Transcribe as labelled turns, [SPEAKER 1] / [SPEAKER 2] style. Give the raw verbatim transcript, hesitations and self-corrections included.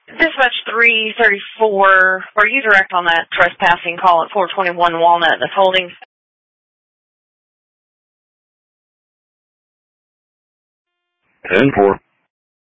[SPEAKER 1] Dispatch three thirty-four, are you direct on that trespassing call at four twenty-one Walnut that's holding?
[SPEAKER 2] ten four.